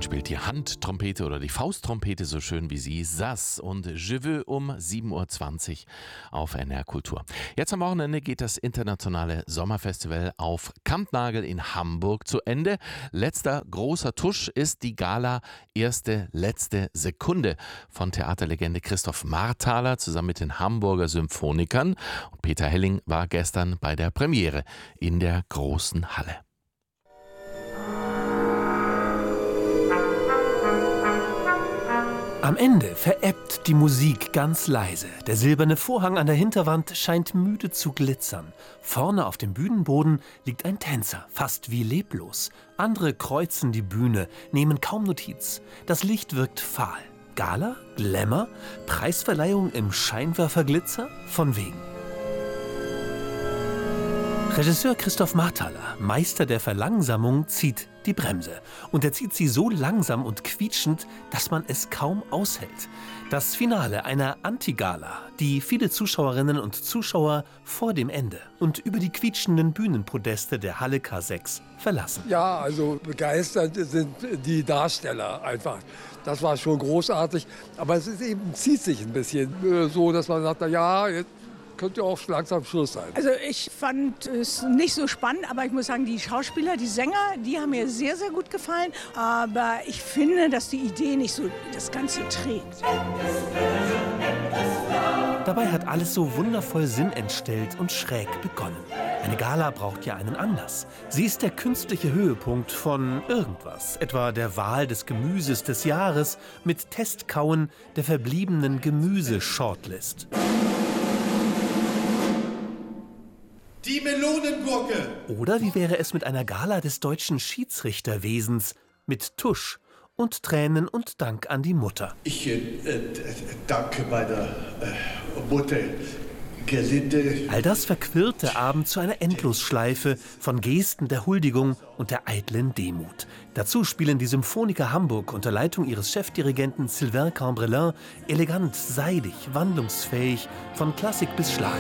Man spielt die Handtrompete oder die Fausttrompete so schön wie sie. Sass und Je veux um 7.20 Uhr auf NR Kultur. Jetzt am Wochenende geht das internationale Sommerfestival auf Kampnagel in Hamburg zu Ende. Letzter großer Tusch ist die Gala Erste letzte Sekunde von Theaterlegende Christoph Marthaler zusammen mit den Hamburger Symphonikern. Und Peter Helling war gestern bei der Premiere in der großen Halle. Am Ende verebbt die Musik ganz leise. Der silberne Vorhang an der Hinterwand scheint müde zu glitzern. Vorne auf dem Bühnenboden liegt ein Tänzer, fast wie leblos. Andere kreuzen die Bühne, nehmen kaum Notiz. Das Licht wirkt fahl. Gala? Glamour? Preisverleihung im Scheinwerferglitzer? Von wegen. Regisseur Christoph Marthaler, Meister der Verlangsamung, zieht die Bremse. Und er zieht sie so langsam und quietschend, dass man es kaum aushält. Das Finale einer Anti-Gala, die viele Zuschauerinnen und Zuschauer vor dem Ende und über die quietschenden Bühnenpodeste der Halle K6 verlassen. Ja, also begeistert sind die Darsteller einfach. Das war schon großartig. Aber es ist eben, zieht sich ein bisschen so, dass man sagt, na ja, jetzt könnte auch langsam Schluss sein. Also ich fand es nicht so spannend, aber ich muss sagen, die Schauspieler, die Sänger, die haben mir sehr, sehr gut gefallen. Aber ich finde, dass die Idee nicht so das Ganze trägt. Dabei hat alles so wundervoll Sinn entstellt und schräg begonnen. Eine Gala braucht ja einen Anlass. Sie ist der künstliche Höhepunkt von irgendwas, etwa der Wahl des Gemüses des Jahres mit Testkauen der verbliebenen Gemüse-Shortlist. Die Melonengurke! Oder wie wäre es mit einer Gala des deutschen Schiedsrichterwesens mit Tusch und Tränen und Dank an die Mutter? Ich danke meiner Mutter Gerlinde. All das verquirlt der Abend zu einer Endlosschleife von Gesten der Huldigung und der eitlen Demut. Dazu spielen die Symphoniker Hamburg unter Leitung ihres Chefdirigenten Sylvain Cambrelin elegant, seidig, wandlungsfähig, von Klassik bis Schlager.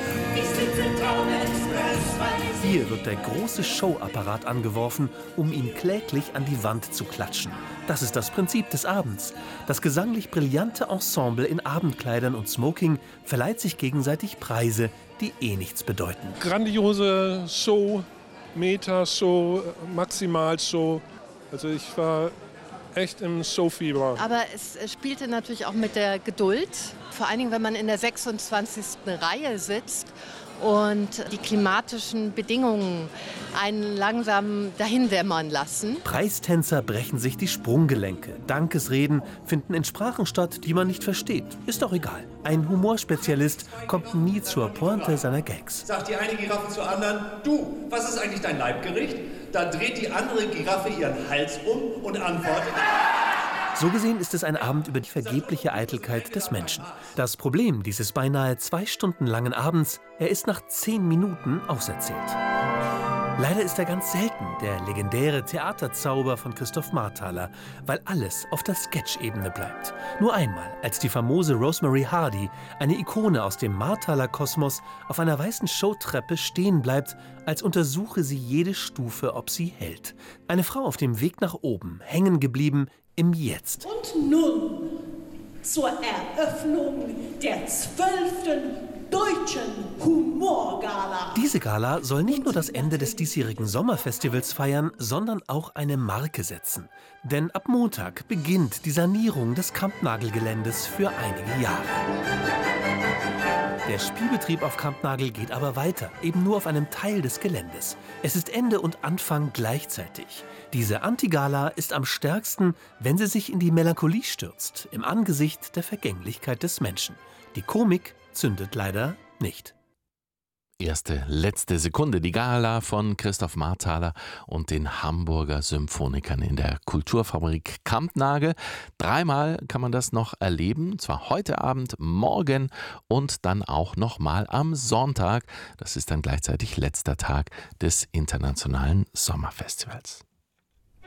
Hier wird der große Showapparat angeworfen, um ihn kläglich an die Wand zu klatschen. Das ist das Prinzip des Abends. Das gesanglich brillante Ensemble in Abendkleidern und Smoking verleiht sich gegenseitig Preise, die nichts bedeuten. Grandiose Show, Meta-Show, Maximal-Show. Also ich war echt im Showfieber. Aber es spielte natürlich auch mit der Geduld. Vor allen Dingen, wenn man in der 26. Reihe sitzt und die klimatischen Bedingungen einen langsam dahindämmern lassen. Preistänzer brechen sich die Sprunggelenke. Dankesreden finden in Sprachen statt, die man nicht versteht. Ist doch egal. Ein Humorspezialist kommt nie zur Pointe seiner Gags. Sagt die eine Giraffe zur anderen, du, was ist eigentlich dein Leibgericht? Da dreht die andere Giraffe ihren Hals um und antwortet... So gesehen ist es ein Abend über die vergebliche Eitelkeit des Menschen. Das Problem dieses beinahe 2 Stunden langen Abends, er ist nach 10 Minuten auserzählt. Leider ist er ganz selten der legendäre Theaterzauber von Christoph Marthaler, weil alles auf der Sketch-Ebene bleibt. Nur einmal, als die famose Rosemary Hardy, eine Ikone aus dem Marthaler-Kosmos, auf einer weißen Showtreppe stehen bleibt, als untersuche sie jede Stufe, ob sie hält. Eine Frau auf dem Weg nach oben, hängen geblieben im Jetzt. Und nun zur Eröffnung der 12. Deutschen Humorgala. Diese Gala soll nicht nur das Ende des diesjährigen Sommerfestivals feiern, sondern auch eine Marke setzen. Denn ab Montag beginnt die Sanierung des Kampnagel-Geländes für einige Jahre. Der Spielbetrieb auf Kampnagel geht aber weiter, eben nur auf einem Teil des Geländes. Es ist Ende und Anfang gleichzeitig. Diese Anti-Gala ist am stärksten, wenn sie sich in die Melancholie stürzt, im Angesicht der Vergänglichkeit des Menschen. Die Komik zündet leider nicht. Erste letzte Sekunde, die Gala von Christoph Marthaler und den Hamburger Symphonikern in der Kulturfabrik Kampnagel. 3-mal kann man das noch erleben, zwar heute Abend, morgen und dann auch nochmal am Sonntag. Das ist dann gleichzeitig letzter Tag des internationalen Sommerfestivals.